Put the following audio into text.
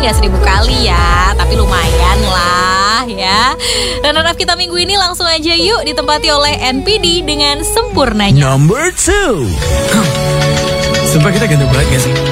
nggak 1000 kali ya, tapi lumayan lah ya. Runner up kita minggu ini langsung aja yuk ditempati oleh NPD dengan Sempurnanya. Number 2. Sumpah kita ganteng banget gak sih?